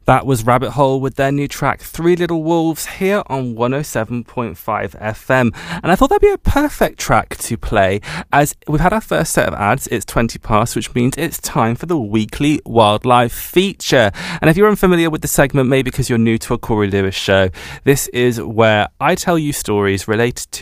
That was Rabbit Hole with their new track Three Little Wolves here on 107.5 FM. And I thought that'd be a perfect track to play as we've had our first set of ads. It's 20 past, which means it's time for the weekly wildlife feature. And if you're unfamiliar with the segment, maybe because you're new to a Corey Lewis show, this is where I tell you stories related to